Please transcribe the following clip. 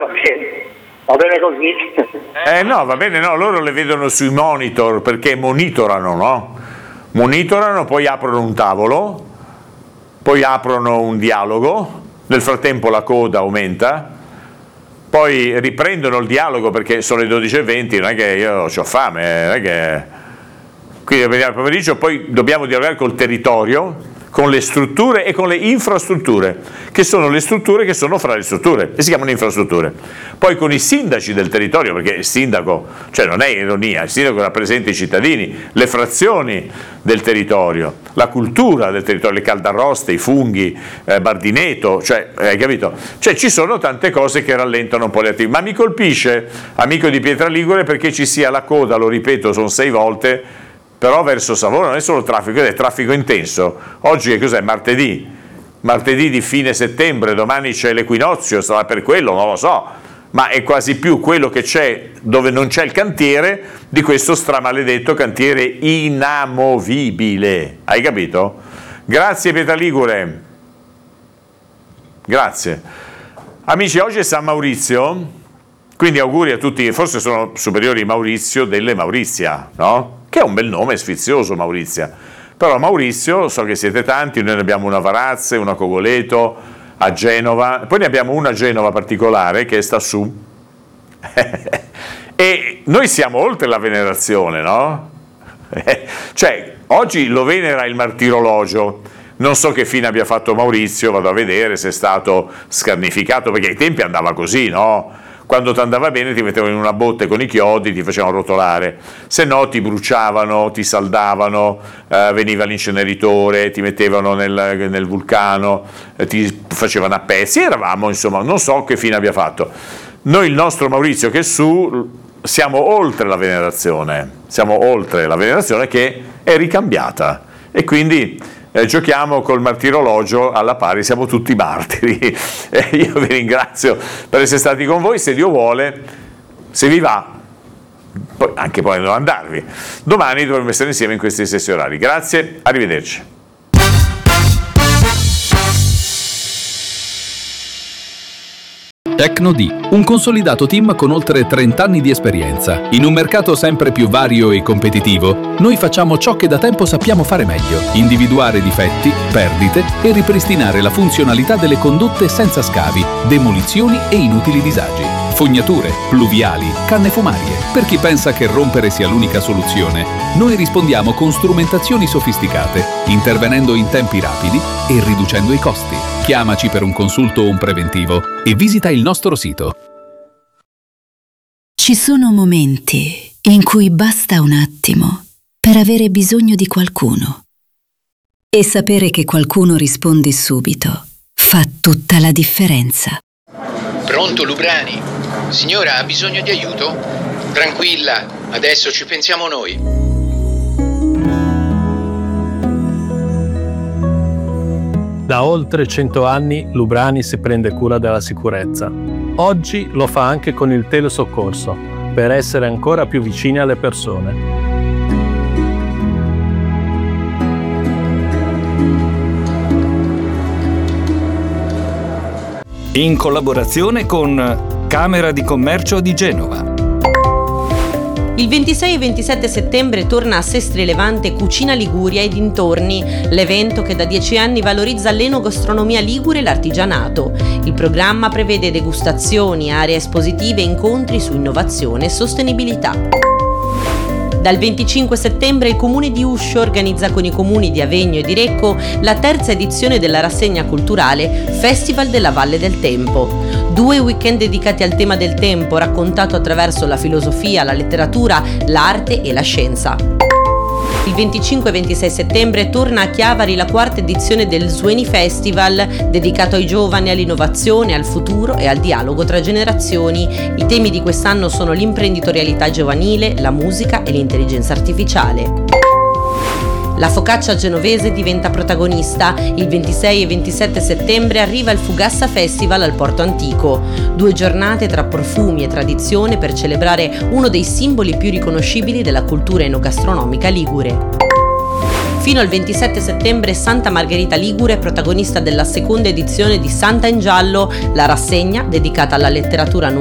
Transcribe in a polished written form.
Va bene così. No, va bene, no, loro le vedono sui monitor perché monitorano, no? Monitorano, poi aprono un tavolo, poi aprono un dialogo, nel frattempo la coda aumenta, poi riprendono il dialogo perché sono le 12:20, non è che io ho fame, non è che... Quindi vediamo il pomeriggio, poi dobbiamo dialogare col territorio, con le strutture e con le infrastrutture, che sono le strutture che sono fra le strutture, e si chiamano infrastrutture. Poi con i sindaci del territorio, perché il sindaco, cioè non è ironia, il sindaco rappresenta i cittadini, le frazioni del territorio, la cultura del territorio, le caldarroste, i funghi, Bardineto, cioè, hai capito? Cioè ci sono tante cose che rallentano un po' le attività, ma mi colpisce, amico di Pietra Ligure, perché ci sia la coda, lo ripeto, sono 6 volte, però verso Savona non è solo traffico, è traffico intenso. Oggi cos'è? Martedì di fine settembre, domani c'è l'equinozio, sarà per quello, non lo so, ma è quasi più quello che c'è dove non c'è il cantiere di questo stramaledetto cantiere inamovibile. Hai capito? Grazie Pietra Ligure. Grazie. Amici, oggi è San Maurizio, quindi auguri a tutti, forse sono superiori Maurizio delle Maurizia, no? Che è un bel nome, sfizioso Maurizia, però Maurizio, so che siete tanti, noi ne abbiamo una a Varazze, una a Cogoleto, a Genova, poi ne abbiamo una a Genova particolare che sta su, e noi siamo oltre la venerazione, no? Cioè, oggi lo venera il martirologio, non so che fine abbia fatto Maurizio, vado a vedere se è stato scarnificato, perché ai tempi andava così, no? Quando ti andava bene ti mettevano in una botte con i chiodi, ti facevano rotolare, se no ti bruciavano, ti saldavano, veniva l'inceneritore, ti mettevano nel vulcano, ti facevano a pezzi, eravamo, insomma, non so che fine abbia fatto. Noi il nostro Maurizio che è su, siamo oltre la venerazione che è ricambiata, e quindi giochiamo col martirologio alla pari, siamo tutti martiri. Io vi ringrazio per essere stati con voi, se Dio vuole, se vi va, poi anche poi non andarvi, domani dovremo essere insieme in questi stessi orari. Grazie, arrivederci. Tecno-D, un consolidato team con oltre 30 anni di esperienza. In un mercato sempre più vario e competitivo, noi facciamo ciò che da tempo sappiamo fare meglio: individuare difetti, perdite e ripristinare la funzionalità delle condotte senza scavi, demolizioni e inutili disagi. Fognature, pluviali, canne fumarie. Per chi pensa che rompere sia l'unica soluzione, noi rispondiamo con strumentazioni sofisticate, intervenendo in tempi rapidi e riducendo i costi. Chiamaci per un consulto o un preventivo e visita il nostro sito. Ci sono momenti in cui basta un attimo per avere bisogno di qualcuno. E sapere che qualcuno risponde subito fa tutta la differenza. Pronto, Lubrani? Signora, ha bisogno di aiuto? Tranquilla, adesso ci pensiamo noi. Da oltre 100 anni Lubrani si prende cura della sicurezza. Oggi lo fa anche con il telesoccorso, per essere ancora più vicini alle persone. In collaborazione con Camera di Commercio di Genova. Il 26 e 27 settembre torna a Sestri Levante Cucina Liguria e dintorni, l'evento che da 10 anni valorizza l'enogastronomia ligure e l'artigianato. Il programma prevede degustazioni, aree espositive e incontri su innovazione e sostenibilità. Dal 25 settembre il Comune di Uscio organizza con i comuni di Avegno e di Recco la terza edizione della rassegna culturale Festival della Valle del Tempo. 2 weekend dedicati al tema del tempo, raccontato attraverso la filosofia, la letteratura, l'arte e la scienza. Il 25 e 26 settembre torna a Chiavari la quarta edizione del Sueni Festival, dedicato ai giovani, all'innovazione, al futuro e al dialogo tra generazioni. I temi di quest'anno sono l'imprenditorialità giovanile, la musica e l'intelligenza artificiale. La focaccia genovese diventa protagonista. Il 26 e 27 settembre arriva il Fugassa Festival al Porto Antico. 2 giornate tra profumi e tradizione per celebrare uno dei simboli più riconoscibili della cultura enogastronomica ligure. Fino al 27 settembre Santa Margherita Ligure è protagonista della seconda edizione di Santa in Giallo, la rassegna dedicata alla letteratura